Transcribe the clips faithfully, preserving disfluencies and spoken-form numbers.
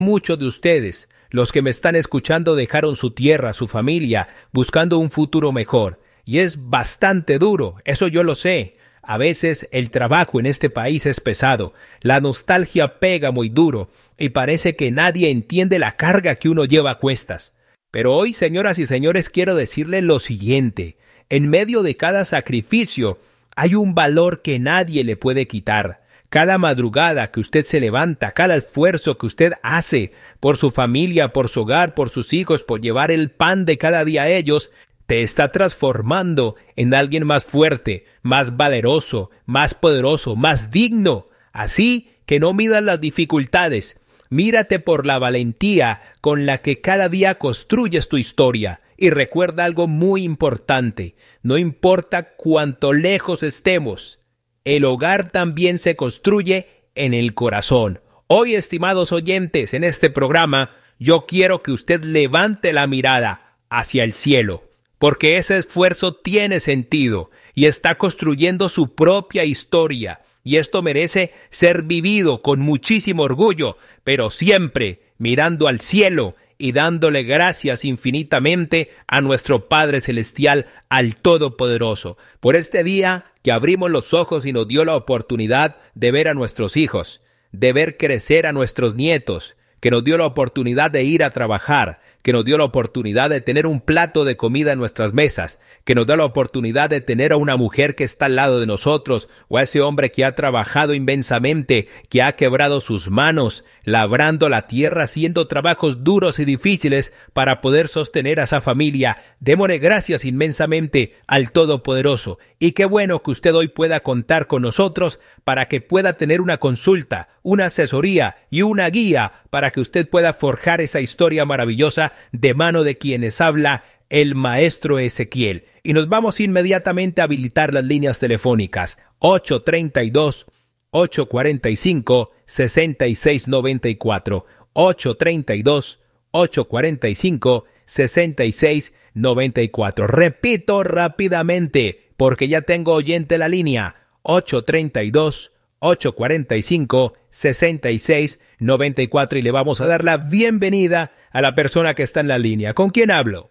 Muchos de ustedes, los que me están escuchando, dejaron su tierra, su familia, buscando un futuro mejor. Y es bastante duro, eso yo lo sé. A veces el trabajo en este país es pesado, la nostalgia pega muy duro y parece que nadie entiende la carga que uno lleva a cuestas. Pero hoy, señoras y señores, quiero decirles lo siguiente. En medio de cada sacrificio hay un valor que nadie le puede quitar. Cada madrugada que usted se levanta, cada esfuerzo que usted hace por su familia, por su hogar, por sus hijos, por llevar el pan de cada día a ellos, te está transformando en alguien más fuerte, más valeroso, más poderoso, más digno. Así que no midas las dificultades, mírate por la valentía con la que cada día construyes tu historia. Y recuerda algo muy importante, no importa cuánto lejos estemos, el hogar también se construye en el corazón. Hoy, estimados oyentes, en este programa, yo quiero que usted levante la mirada hacia el cielo, porque ese esfuerzo tiene sentido y está construyendo su propia historia, y esto merece ser vivido con muchísimo orgullo, pero siempre mirando al cielo y dándole gracias infinitamente a nuestro Padre Celestial, al Todopoderoso, por este día que abrimos los ojos y nos dio la oportunidad de ver a nuestros hijos, de ver crecer a nuestros nietos, que nos dio la oportunidad de ir a trabajar, que nos dio la oportunidad de tener un plato de comida en nuestras mesas, que nos da la oportunidad de tener a una mujer que está al lado de nosotros, o a ese hombre que ha trabajado inmensamente, que ha quebrado sus manos, labrando la tierra, haciendo trabajos duros y difíciles para poder sostener a esa familia. Démosle gracias inmensamente al Todopoderoso. Y qué bueno que usted hoy pueda contar con nosotros para que pueda tener una consulta, una asesoría y una guía para que usted pueda forjar esa historia maravillosa de mano de quienes habla el maestro Ezequiel. Y nos vamos inmediatamente a habilitar las líneas telefónicas ocho tres dos, ocho cuatro cinco, seis seis nueve cuatro, ocho tres dos, ocho cuatro cinco, seis seis nueve cuatro. Repito rápidamente, porque ya tengo oyente la línea, ocho tres dos, ocho cuatro cinco, seis seis nueve cuatro, y le vamos a dar la bienvenida a la persona que está en la línea. ¿Con quién hablo?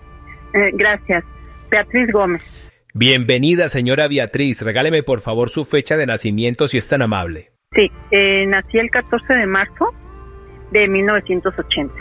Eh, gracias. Beatriz Gómez. Bienvenida, señora Beatriz. Regáleme, por favor, su fecha de nacimiento, si es tan amable. Sí, eh, nací el catorce de marzo de mil novecientos ochenta.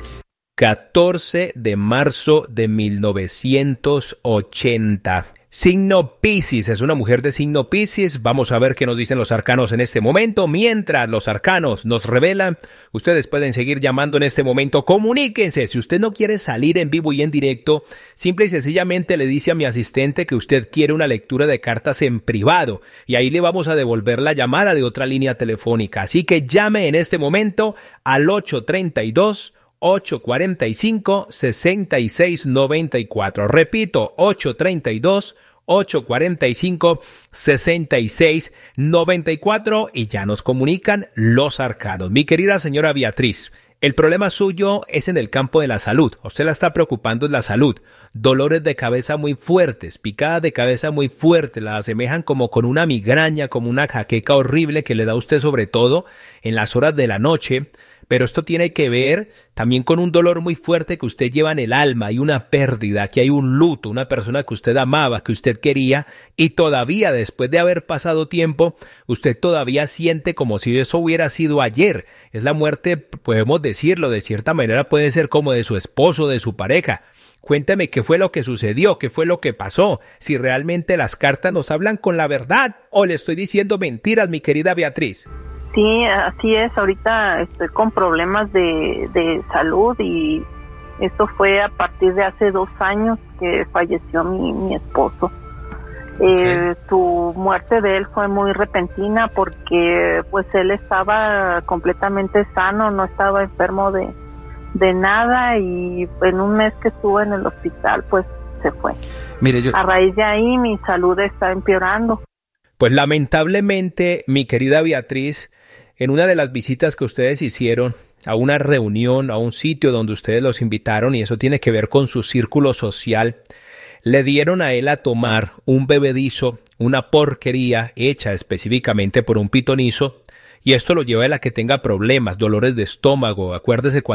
catorce de marzo de mil novecientos ochenta. Signo Piscis, es una mujer de signo Piscis. Vamos a ver qué nos dicen los arcanos en este momento. Mientras los arcanos nos revelan, ustedes pueden seguir llamando en este momento. Comuníquense. Si usted no quiere salir en vivo y en directo, simple y sencillamente le dice a mi asistente que usted quiere una lectura de cartas en privado, y ahí le vamos a devolver la llamada de otra línea telefónica. Así que llame en este momento al ocho tres dos, ocho cuatro cinco, seis seis nueve cuatro. Repito, ocho tres dos, ocho cuatro cinco, seis seis nueve cuatro, y ya nos comunican los arcanos. Mi querida señora Beatriz, el problema suyo es en el campo de la salud. A usted la está preocupando en la salud. Dolores de cabeza muy fuertes, picadas de cabeza muy fuertes, la asemejan como con una migraña, como una jaqueca horrible que le da a usted, sobre todo en las horas de la noche. Pero esto tiene que ver también con un dolor muy fuerte que usted lleva en el alma. Hay una pérdida, que hay un luto, una persona que usted amaba, que usted quería, y todavía después de haber pasado tiempo, usted todavía siente como si eso hubiera sido ayer. Es la muerte, podemos decirlo, de cierta manera puede ser como de su esposo, de su pareja. Cuénteme qué fue lo que sucedió, qué fue lo que pasó, si realmente las cartas nos hablan con la verdad o le estoy diciendo mentiras, mi querida Beatriz. Sí, así es. Ahorita estoy con problemas de, de salud, y esto fue a partir de hace dos años que falleció mi, mi esposo. Okay. Eh, su muerte de él fue muy repentina porque pues él estaba completamente sano, no estaba enfermo de, de nada, y en un mes que estuvo en el hospital pues se fue. Mire, yo... A raíz de ahí mi salud está empeorando. Pues lamentablemente, mi querida Beatriz, en una de las visitas que ustedes hicieron a una reunión, a un sitio donde ustedes los invitaron, y eso tiene que ver con su círculo social, le dieron a él a tomar un bebedizo, una porquería hecha específicamente por un pitonizo, y esto lo lleva a la que tenga problemas, dolores de estómago. Acuérdese cuando